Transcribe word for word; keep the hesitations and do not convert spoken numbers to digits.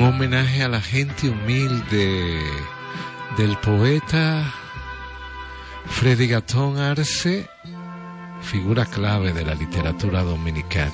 homenaje a la gente humilde del poeta Freddy Gastón Arce, figura clave de la literatura dominicana.